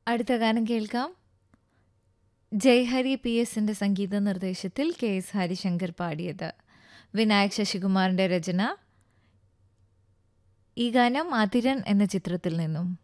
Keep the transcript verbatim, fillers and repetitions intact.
അടുത്ത ഗാനം കേൾക്കാം. ജയ്ഹരി പി എസിന്റെ സംഗീത നിർദ്ദേശത്തിൽ കെ എസ് ഹരിശങ്കർ പാടിയത്. വിനായക് ശശികുമാറിന്റെ രചന. ഈ ഗാനം അതിരൻ എന്ന ചിത്രത്തിൽ നിന്നും.